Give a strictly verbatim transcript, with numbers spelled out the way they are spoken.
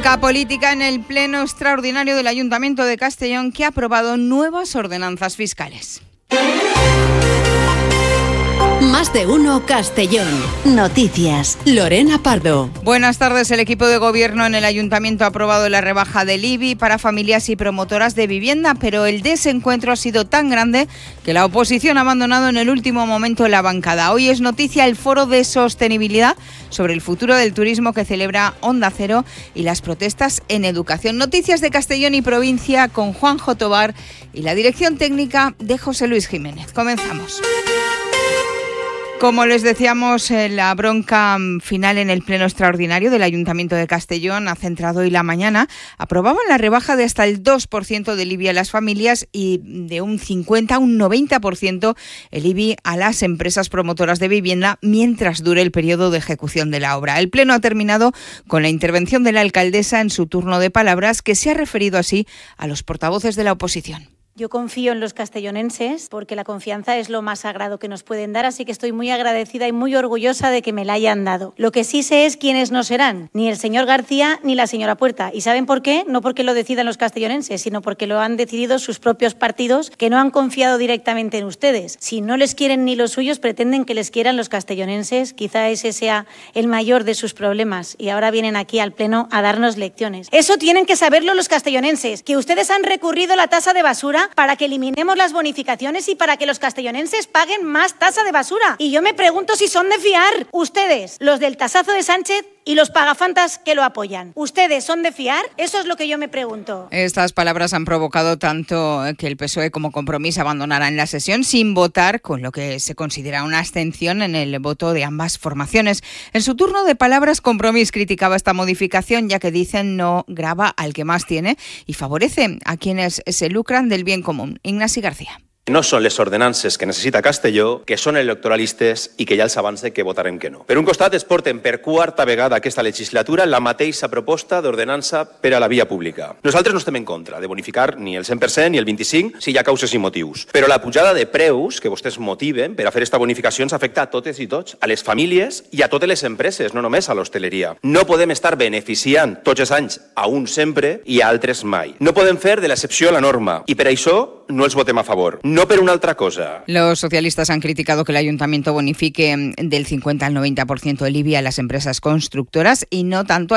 Bronca política en el pleno extraordinario del Ayuntamiento de Castellón, que ha aprobado nuevas ordenanzas fiscales. Más de uno Castellón. Noticias. Lorena Pardo. Buenas tardes. El equipo de gobierno en el Ayuntamiento ha aprobado la rebaja del I B I para familias y promotoras de vivienda, pero el desencuentro ha sido tan grande que la oposición ha abandonado en el último momento la bancada. Hoy es noticia el foro de sostenibilidad sobre el futuro del turismo que celebra Onda Cero y las protestas en educación. Noticias de Castellón y provincia con Juanjo Tobar y la dirección técnica de José Luis Jiménez. Comenzamos. Como les decíamos, la bronca final en el pleno extraordinario del Ayuntamiento de Castellón ha centrado hoy la mañana. Aprobaban la rebaja de hasta el dos por ciento del I B I a las familias y de un cincuenta a un noventa por ciento el I B I a las empresas promotoras de vivienda mientras dure el periodo de ejecución de la obra. El pleno ha terminado con la intervención de la alcaldesa en su turno de palabras, que se ha referido así a los portavoces de la oposición. Yo confío en los castellonenses porque la confianza es lo más sagrado que nos pueden dar, así que estoy muy agradecida y muy orgullosa de que me la hayan dado. Lo que sí sé es quiénes no serán, ni el señor García ni la señora Puerta. ¿Y saben por qué? No porque lo decidan los castellonenses, sino porque lo han decidido sus propios partidos, que no han confiado directamente en ustedes. Si no les quieren ni los suyos, pretenden que les quieran los castellonenses. Quizá ese sea el mayor de sus problemas y ahora vienen aquí al pleno a darnos lecciones. Eso tienen que saberlo los castellonenses, que ustedes han recurrido la tasa de basura para que eliminemos las bonificaciones y para que los castellonenses paguen más tasa de basura. Y yo me pregunto si son de fiar. Ustedes, los del tasazo de Sánchez y los pagafantas que lo apoyan. ¿Ustedes son de fiar? Eso es lo que yo me pregunto. Estas palabras han provocado tanto que el P S O E como Compromís abandonarán la sesión sin votar, con lo que se considera una abstención en el voto de ambas formaciones. En su turno de palabras, Compromís criticaba esta modificación, ya que dicen no grava al que más tiene y favorece a quienes se lucran del bien común. Ignasi García. No són les ordenances que necessita Castelló, que són electoralistes i que ja els avance que votarem que no. Per un costat, es porten per quarta vegada aquesta legislatura la mateixa proposta d'ordenança per a la via pública. Nosaltres no estem en contra de bonificar ni el cent per cent ni el vint-i-cinc si hi ha causes i motius. Però la pujada de preus que vostès motiven per a fer esta bonificació ens afecta a totes i tots, a les famílies i a totes les empreses, no només a l'hostaleria. No podem estar beneficiant tots els anys a uns sempre i a altres mai. No podem fer de l'excepció la norma i per això no els votem a favor. No per una otra cosa. Los socialistas han criticado que el ayuntamiento bonifique del cincuenta al noventa por ciento el I B I a las empresas constructoras y no tanto a